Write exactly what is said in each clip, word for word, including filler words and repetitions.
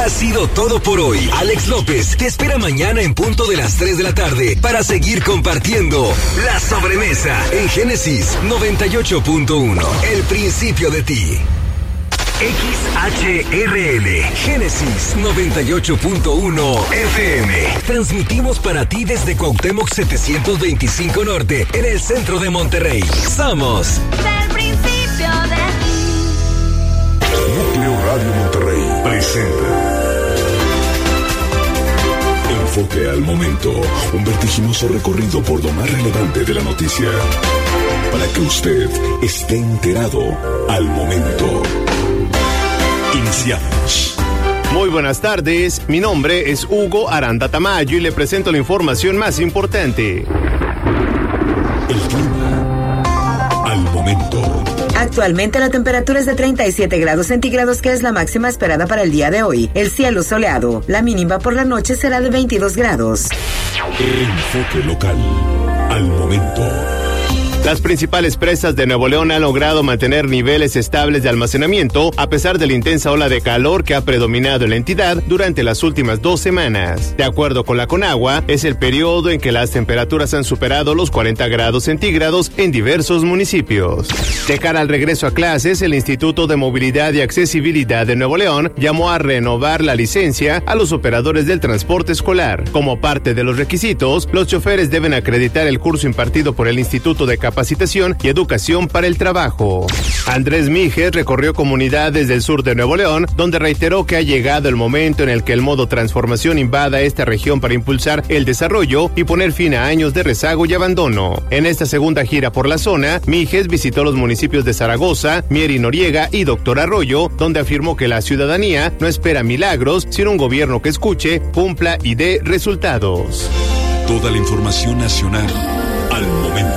Ha sido todo por hoy. Alex López te espera mañana en punto de las tres de la tarde para seguir compartiendo La Sobremesa en Génesis noventa y ocho punto uno. El principio de ti. X H R L, Génesis noventa y ocho punto uno F M. Transmitimos para ti desde Cuauhtémoc setecientos veinticinco Norte, en el centro de Monterrey. Somos del principio de ti. Núcleo Radio Monterrey presenta Enfoque al Momento, un vertiginoso recorrido por lo más relevante de la noticia, para que usted esté enterado al momento. Iniciamos. Muy buenas tardes, mi nombre es Hugo Aranda Tamayo y le presento la información más importante. El clima al momento. Actualmente la temperatura es de treinta y siete grados centígrados, que es la máxima esperada para el día de hoy. El cielo soleado. La mínima por la noche será de veintidós grados. Enfoque local al momento. Las principales presas de Nuevo León han logrado mantener niveles estables de almacenamiento a pesar de la intensa ola de calor que ha predominado en la entidad durante las últimas dos semanas. De acuerdo con la Conagua, es el periodo en que las temperaturas han superado los cuarenta grados centígrados en diversos municipios. De cara al regreso a clases, el Instituto de Movilidad y Accesibilidad de Nuevo León llamó a renovar la licencia a los operadores del transporte escolar. Como parte de los requisitos, los choferes deben acreditar el curso impartido por el Instituto de Capacitación y Educación para el Trabajo. Andrés Míguez recorrió comunidades del sur de Nuevo León, donde reiteró que ha llegado el momento en el que el modo transformación invada esta región para impulsar el desarrollo y poner fin a años de rezago y abandono. En esta segunda gira por la zona, Míguez visitó los municipios de Zaragoza, Mier y Noriega y Doctor Arroyo, donde afirmó que la ciudadanía no espera milagros, sino un gobierno que escuche, cumpla y dé resultados. Toda la información nacional al momento.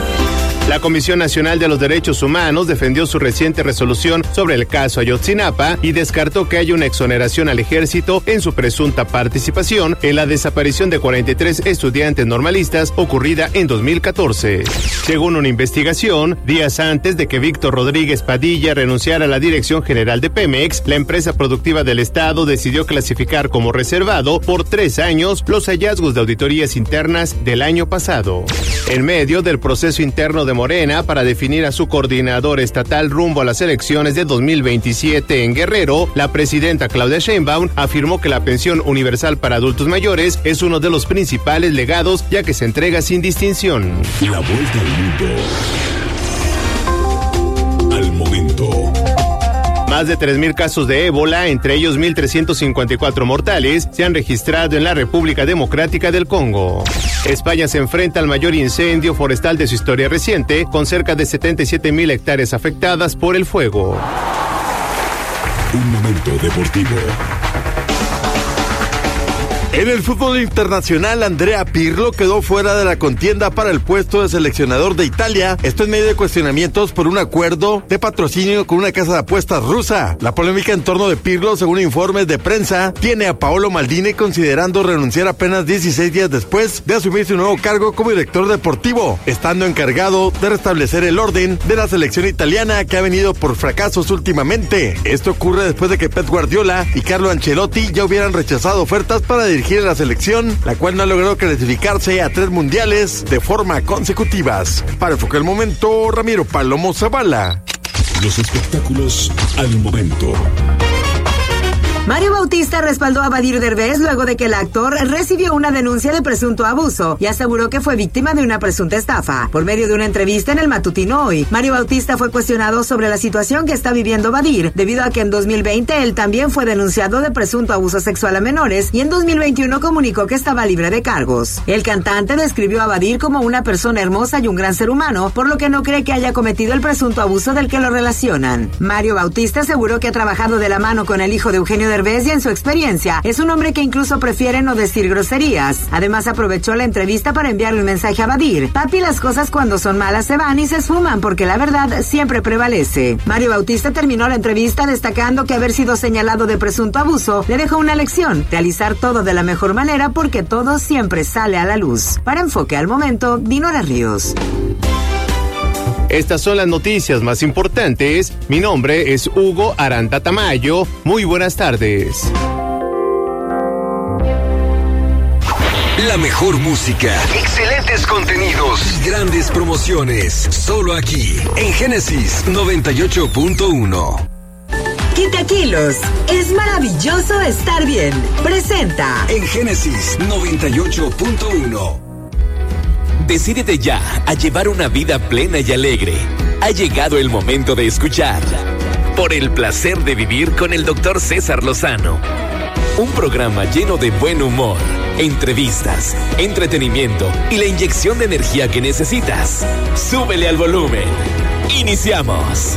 La Comisión Nacional de los Derechos Humanos defendió su reciente resolución sobre el caso Ayotzinapa y descartó que haya una exoneración al ejército en su presunta participación en la desaparición de cuarenta y tres estudiantes normalistas ocurrida en dos mil catorce. Según una investigación, días antes de que Víctor Rodríguez Padilla renunciara a la Dirección General de Pemex, la empresa productiva del Estado decidió clasificar como reservado por tres años los hallazgos de auditorías internas del año pasado. En medio del proceso interno de Morena para definir a su coordinador estatal rumbo a las elecciones de dos mil veintisiete en Guerrero, la presidenta Claudia Sheinbaum afirmó que la pensión universal para adultos mayores es uno de los principales legados, ya que se entrega sin distinción. La vuelta al mundo al momento. Más de tres mil casos de ébola, entre ellos mil trescientos cincuenta y cuatro mortales, se han registrado en la República Democrática del Congo. España se enfrenta al mayor incendio forestal de su historia reciente, con cerca de setenta y siete mil hectáreas afectadas por el fuego. Un momento deportivo. En el fútbol internacional, Andrea Pirlo quedó fuera de la contienda para el puesto de seleccionador de Italia, esto en medio de cuestionamientos por un acuerdo de patrocinio con una casa de apuestas rusa. La polémica en torno de Pirlo, según informes de prensa, tiene a Paolo Maldini considerando renunciar apenas dieciséis días después de asumir su nuevo cargo como director deportivo, estando encargado de restablecer el orden de la selección italiana, que ha venido por fracasos últimamente. Esto ocurre después de que Pep Guardiola y Carlo Ancelotti ya hubieran rechazado ofertas para dirigir a la selección, la cual no ha logrado clasificarse a tres mundiales de forma consecutivas. Para Enfocar el Momento, Ramiro Palomo Zavala. Los espectáculos al momento. Mario Bautista respaldó a Badir Derbez luego de que el actor recibió una denuncia de presunto abuso y aseguró que fue víctima de una presunta estafa. Por medio de una entrevista en el matutino Hoy, Mario Bautista fue cuestionado sobre la situación que está viviendo Badir, debido a que en dos mil veinte él también fue denunciado de presunto abuso sexual a menores y en dos mil veintiuno comunicó que estaba libre de cargos. El cantante describió a Badir como una persona hermosa y un gran ser humano, por lo que no cree que haya cometido el presunto abuso del que lo relacionan. Mario Bautista aseguró que ha trabajado de la mano con el hijo de Eugenio Derbez y en su experiencia es un hombre que incluso prefiere no decir groserías. Además aprovechó la entrevista para enviarle un mensaje a Badir: papi, las cosas cuando son malas se van y se esfuman porque la verdad siempre prevalece. Mario Bautista terminó la entrevista destacando que haber sido señalado de presunto abuso le dejó una lección: realizar todo de la mejor manera porque todo siempre sale a la luz. Para Enfoque al Momento, Dinora Ríos. Estas son las noticias más importantes. Mi nombre es Hugo Aranda Tamayo. Muy buenas tardes. La mejor música, excelentes contenidos y grandes promociones. Solo aquí, en Génesis noventa y ocho punto uno. Quita kilos. Es maravilloso estar bien. Presenta. En Génesis noventa y ocho punto uno. Decídete ya a llevar una vida plena y alegre. Ha llegado el momento de escuchar Por el placer de vivir con el doctor César Lozano. Un programa lleno de buen humor, entrevistas, entretenimiento y la inyección de energía que necesitas. Súbele al volumen. Iniciamos.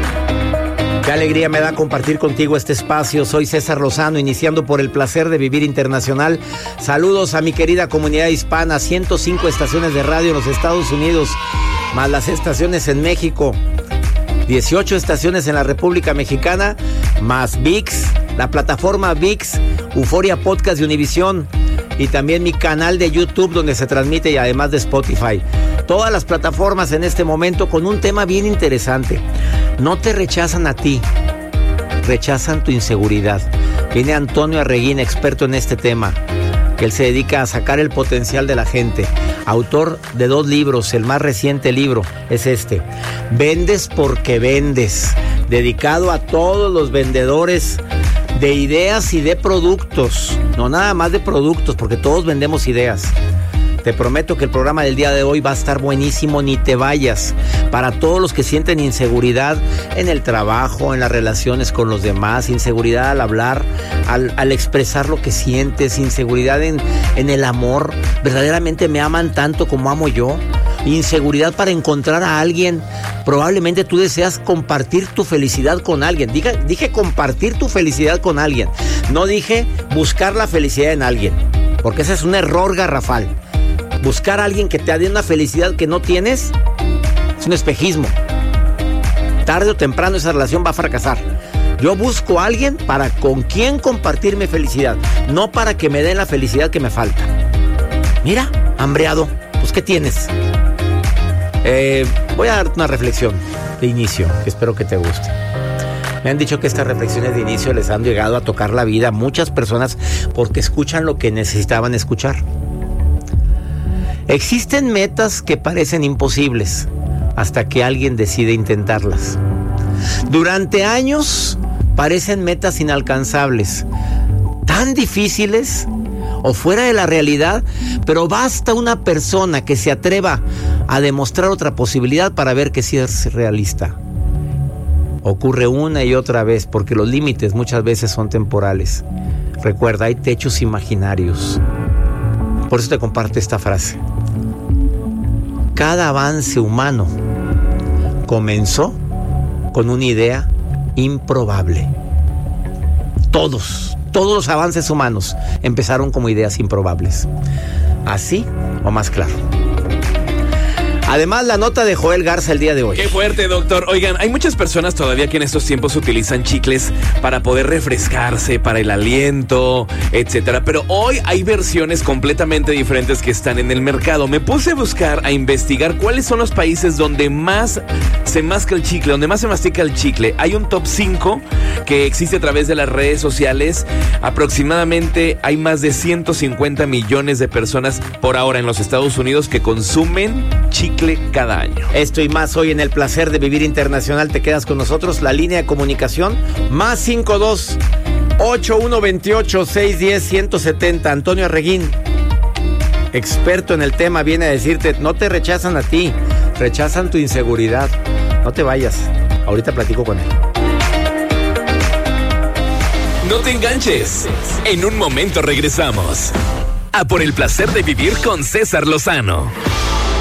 Qué alegría me da compartir contigo este espacio. Soy César Lozano, iniciando Por el placer de vivir internacional. Saludos a mi querida comunidad hispana, ciento cinco estaciones de radio en los Estados Unidos, más las estaciones en México, dieciocho estaciones en la República Mexicana, más V I X, la plataforma V I X, Euforia Podcast de Univisión, y también mi canal de YouTube donde se transmite, y además de Spotify. Todas las plataformas en este momento con un tema bien interesante. No te rechazan a ti, rechazan tu inseguridad. Viene Antonio Arreguín, experto en este tema, que él se dedica a sacar el potencial de la gente. Autor de dos libros, el más reciente libro es este, Vendes porque vendes, dedicado a todos los vendedores de ideas y de productos. No nada más de productos, porque todos vendemos ideas. Te prometo que el programa del día de hoy va a estar buenísimo, ni te vayas. Para todos los que sienten inseguridad en el trabajo, en las relaciones con los demás, inseguridad al hablar, al, al expresar lo que sientes, inseguridad en, en el amor. ¿Verdaderamente me aman tanto como amo yo? Inseguridad para encontrar a alguien. Probablemente tú deseas compartir tu felicidad con alguien. Dije, dije compartir tu felicidad con alguien. No dije buscar la felicidad en alguien, porque ese es un error garrafal. Buscar a alguien que te dé una felicidad que no tienes es un espejismo. Tarde o temprano esa relación va a fracasar. Yo busco a alguien para con quien compartir mi felicidad, no para que me den la felicidad que me falta. Mira, hambreado, pues ¿qué tienes? Eh, voy a darte una reflexión de inicio, que espero que te guste. Me han dicho que estas reflexiones de inicio les han llegado a tocar la vida a muchas personas porque escuchan lo que necesitaban escuchar. Existen metas que parecen imposibles hasta que alguien decide intentarlas. Durante años parecen metas inalcanzables, tan difíciles o fuera de la realidad, pero basta una persona que se atreva a demostrar otra posibilidad para ver que sí es realista. Ocurre una y otra vez porque los límites muchas veces son temporales. Recuerda, hay techos imaginarios. Por eso te comparto esta frase. Cada avance humano comenzó con una idea improbable. Todos, todos los avances humanos empezaron como ideas improbables. ¿Así o más claro? Además, la nota de Joel Garza el día de hoy. ¡Qué fuerte, doctor! Oigan, hay muchas personas todavía que en estos tiempos utilizan chicles para poder refrescarse, para el aliento, etcétera. Pero hoy hay versiones completamente diferentes que están en el mercado. Me puse a buscar, a investigar cuáles son los países donde más se masca el chicle, donde más se mastica el chicle. Hay un top cinco que existe a través de las redes sociales. Aproximadamente hay más de ciento cincuenta millones de personas por ahora en los Estados Unidos que consumen chicle cada año. Esto y más hoy en El Placer de Vivir Internacional. Te quedas con nosotros. La línea de comunicación más cinco dos ocho uno dos ocho seis uno cero uno siete cero. Antonio Arreguín, experto en el tema, viene a decirte: no te rechazan a ti, rechazan tu inseguridad. No te vayas, ahorita platico con él. No te enganches. En un momento regresamos a Por el Placer de Vivir con César Lozano.